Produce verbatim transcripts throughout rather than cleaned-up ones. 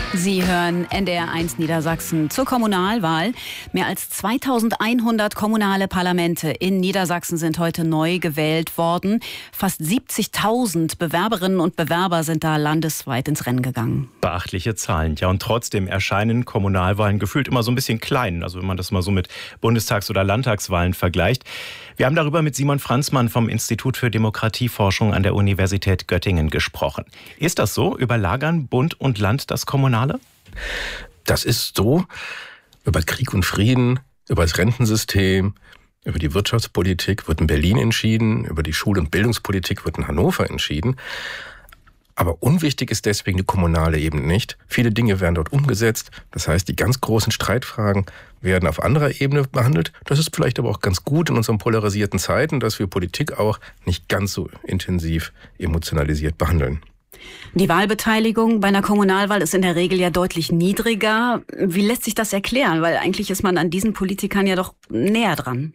Sie hören N D R eins Niedersachsen zur Kommunalwahl. Mehr als zweitausendeinhundert kommunale Parlamente in Niedersachsen sind heute neu gewählt worden. Fast siebzigtausend Bewerberinnen und Bewerber sind da landesweit ins Rennen gegangen. Beachtliche Zahlen. Ja, und trotzdem erscheinen Kommunalwahlen gefühlt immer so ein bisschen klein. Also wenn man das mal so mit Bundestags- oder Landtagswahlen vergleicht. Wir haben darüber mit Simon Franzmann vom Institut für Demokratieforschung an der Universität Göttingen gesprochen. Ist das so? Überlagern Bund und Land das Kommunale? Das ist so. Über Krieg und Frieden, über das Rentensystem, über die Wirtschaftspolitik wird in Berlin entschieden, über die Schul- und Bildungspolitik wird in Hannover entschieden. Aber unwichtig ist deswegen die kommunale Ebene nicht. Viele Dinge werden dort umgesetzt. Das heißt, die ganz großen Streitfragen werden auf anderer Ebene behandelt. Das ist vielleicht aber auch ganz gut in unseren polarisierten Zeiten, dass wir Politik auch nicht ganz so intensiv emotionalisiert behandeln. Die Wahlbeteiligung bei einer Kommunalwahl ist in der Regel ja deutlich niedriger. Wie lässt sich das erklären? Weil eigentlich ist man an diesen Politikern ja doch näher dran.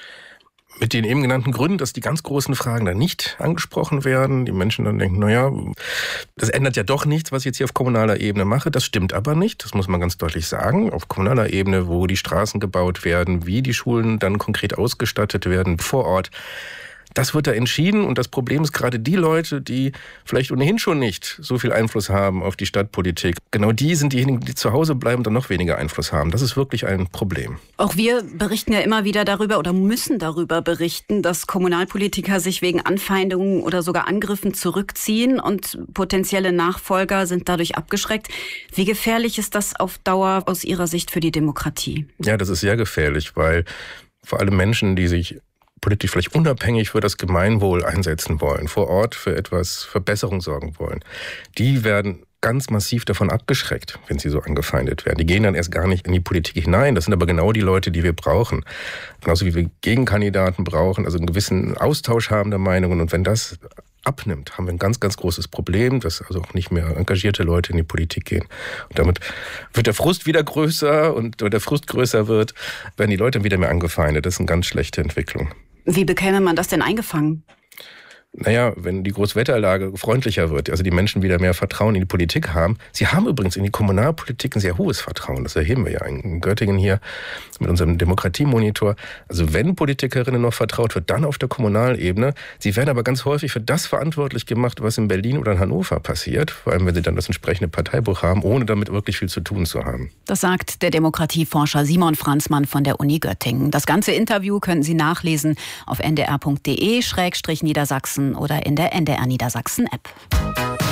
Mit den eben genannten Gründen, dass die ganz großen Fragen dann nicht angesprochen werden. Die Menschen dann denken, naja, das ändert ja doch nichts, was ich jetzt hier auf kommunaler Ebene mache. Das stimmt aber nicht, das muss man ganz deutlich sagen. Auf kommunaler Ebene, wo die Straßen gebaut werden, wie die Schulen dann konkret ausgestattet werden vor Ort, das wird da entschieden und das Problem ist gerade die Leute, die vielleicht ohnehin schon nicht so viel Einfluss haben auf die Stadtpolitik. Genau die sind diejenigen, die zu Hause bleiben und dann noch weniger Einfluss haben. Das ist wirklich ein Problem. Auch wir berichten ja immer wieder darüber oder müssen darüber berichten, dass Kommunalpolitiker sich wegen Anfeindungen oder sogar Angriffen zurückziehen und potenzielle Nachfolger sind dadurch abgeschreckt. Wie gefährlich ist das auf Dauer aus Ihrer Sicht für die Demokratie? Ja, das ist sehr gefährlich, weil vor allem Menschen, die sich politisch vielleicht unabhängig für das Gemeinwohl einsetzen wollen, vor Ort für etwas Verbesserung sorgen wollen, die werden ganz massiv davon abgeschreckt, wenn sie so angefeindet werden. Die gehen dann erst gar nicht in die Politik hinein. Das sind aber genau die Leute, die wir brauchen. Genauso wie wir Gegenkandidaten brauchen, also einen gewissen Austausch haben der Meinungen. Und wenn das abnimmt, haben wir ein ganz, ganz großes Problem, dass also auch nicht mehr engagierte Leute in die Politik gehen. Und damit wird der Frust wieder größer und wenn der Frust größer wird, werden die Leute wieder mehr angefeindet. Das ist eine ganz schlechte Entwicklung. Wie bekäme man das denn eingefangen? Naja, wenn die Großwetterlage freundlicher wird, also die Menschen wieder mehr Vertrauen in die Politik haben. Sie haben übrigens in die Kommunalpolitik ein sehr hohes Vertrauen. Das erheben wir ja in Göttingen hier mit unserem Demokratiemonitor. Also wenn Politikerinnen noch vertraut wird, dann auf der Kommunalebene. Sie werden aber ganz häufig für das verantwortlich gemacht, was in Berlin oder in Hannover passiert. Vor allem, wenn sie dann das entsprechende Parteibuch haben, ohne damit wirklich viel zu tun zu haben. Das sagt der Demokratieforscher Simon Franzmann von der Uni Göttingen. Das ganze Interview können Sie nachlesen auf n d r punkt d e Schrägstrich Niedersachsen oder in der N D R Niedersachsen App.